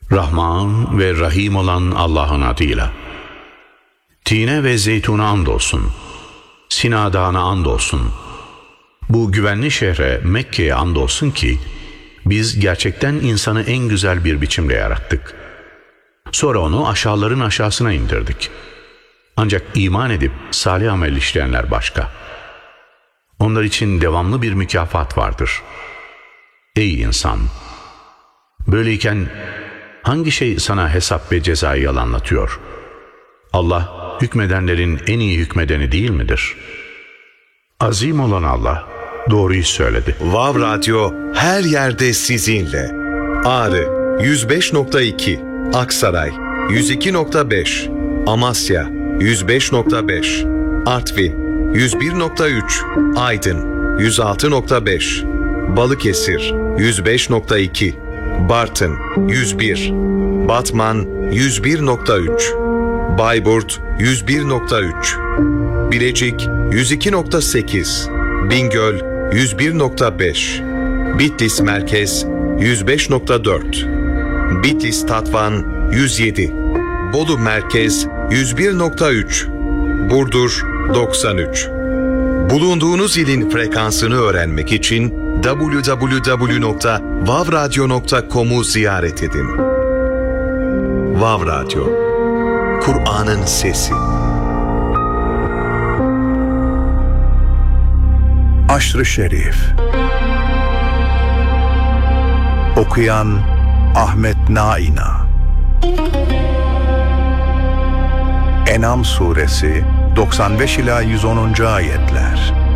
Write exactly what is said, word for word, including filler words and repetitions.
Rahman ve Rahim olan Allah'ın adıyla. Tine ve zeytuna andolsun. Sina Dağı'na andolsun. Bu güvenli şehre Mekke'ye andolsun ki biz gerçekten insanı en güzel bir biçimde yarattık. Sonra onu aşağıların aşağısına indirdik. Ancak iman edip salih amel işleyenler başka. Onlar için devamlı bir mükafat vardır. Ey insan! Böyleyken hangi şey sana hesap ve cezayı yalanlatıyor? Allah hükmedenlerin en iyi hükmedeni değil midir? Azim olan Allah doğruyu söyledi. Vav Radyo her yerde sizinle. Ağrı yüz beş nokta iki, Aksaray yüz iki nokta beş, Amasya yüz beş nokta beş, Artvin yüz bir nokta üç, Aydın yüz altı nokta beş, Balıkesir yüz beş nokta iki, Bartın yüz bir, Batman yüz bir nokta üç, Bayburt yüz bir nokta üç, Bilecik yüz iki nokta sekiz, Bingöl yüz bir nokta beş, Bitlis Merkez yüz beş nokta dört, Bitlis Tatvan yüz yedi, Bolu Merkez yüz bir nokta üç, Burdur doksan üç. Bulunduğunuz ilin frekansını öğrenmek için double-u double-u double-u nokta vav radyo nokta com'u ziyaret edin. Vav Radyo, Kur'an'ın sesi. Aşr-ı Şerif. Okuyan Ahmet Naina. En'am suresi doksan beş ila yüz onuncu ayetler.